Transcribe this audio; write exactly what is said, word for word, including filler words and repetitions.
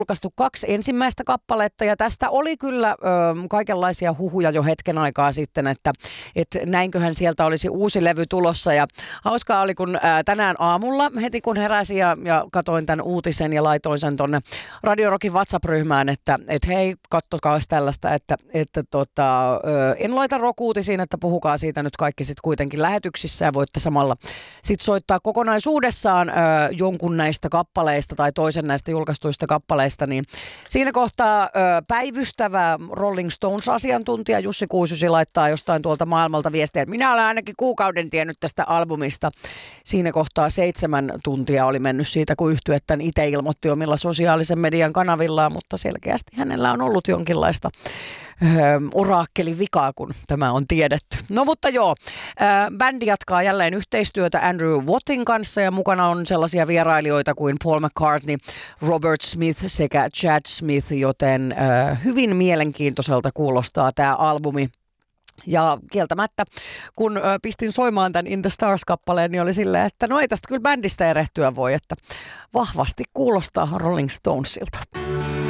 julkaistu kaksi ensimmäistä kappaletta ja tästä oli kyllä ö, kaikenlaisia huhuja jo hetken aikaa sitten, että et näinköhän sieltä olisi uusi levy tulossa ja hauskaa oli kun ä, tänään aamulla heti kun heräsin ja, ja katoin tämän uutisen ja laitoin sen tonne Radio Rockin WhatsApp-ryhmään, että et hei kattokaa tällaista, että, että tota, ö, en laita rock-uutisiin, että puhukaa siitä nyt kaikki sitten kuitenkin lähetyksissä ja voitte samalla sitten soittaa kokonaisuudessaan ö, jonkun näistä kappaleista tai toisen näistä julkaistuista kappaleista. Niin siinä kohtaa ö, päivystävä Rolling Stones-asiantuntija Jussi Kuusysi laittaa jostain tuolta maailmalta viestiä, että minä olen ainakin kuukauden tiennyt tästä albumista. Siinä kohtaa seitsemän tuntia oli mennyt siitä, kun yhtye tämän itse ilmoitti omilla sosiaalisen median kanavillaan, mutta selkeästi hänellä on ollut jonkinlaista oraakkelin vikaa, kun tämä on tiedetty. No mutta joo, bändi jatkaa jälleen yhteistyötä Andrew Wattin kanssa ja mukana on sellaisia vierailijoita kuin Paul McCartney, Robert Smith sekä Chad Smith, joten hyvin mielenkiintoiselta kuulostaa tämä albumi. Ja kieltämättä, kun pistin soimaan tämän In the Stars-kappaleen, niin oli silleen, että no ei tästä kyllä bändistä erehtyä voi, että vahvasti kuulostaa Rolling Stonesilta.